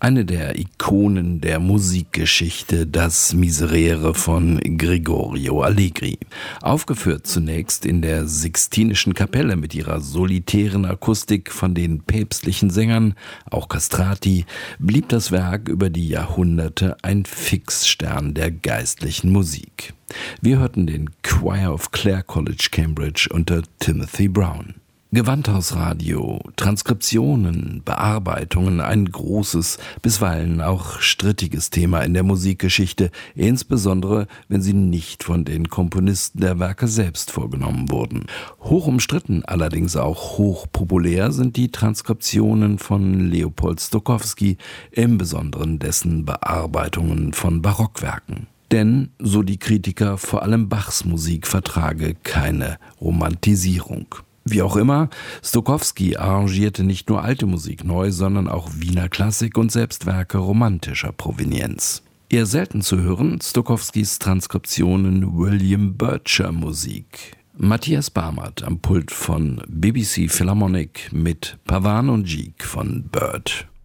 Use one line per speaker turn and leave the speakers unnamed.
Eine der Ikonen der Musikgeschichte, das Miserere von Gregorio Allegri. Aufgeführt zunächst in der Sixtinischen Kapelle mit ihrer solitären Akustik von den päpstlichen Sängern, auch Castrati, blieb das Werk über die Jahrhunderte ein Fixstern der geistlichen Musik. Wir hörten den Choir of Clare College, Cambridge unter Timothy Brown. Gewandhausradio, Transkriptionen, Bearbeitungen, ein großes, bisweilen auch strittiges Thema in der Musikgeschichte, insbesondere wenn sie nicht von den Komponisten der Werke selbst vorgenommen wurden. Hoch umstritten, allerdings auch hochpopulär sind die Transkriptionen von Leopold Stokowski, im Besonderen dessen Bearbeitungen von Barockwerken. Denn, so die Kritiker, vor allem Bachs Musik vertrage keine Romantisierung. Wie auch immer, Stokowski arrangierte nicht nur alte Musik neu, sondern auch Wiener Klassik und selbst Werke romantischer Provenienz. Eher selten zu hören, Stokowskis Transkriptionen William Bircher Musik. Matthias Barmert am Pult von BBC Philharmonic mit Pavan und Gigue von Bird.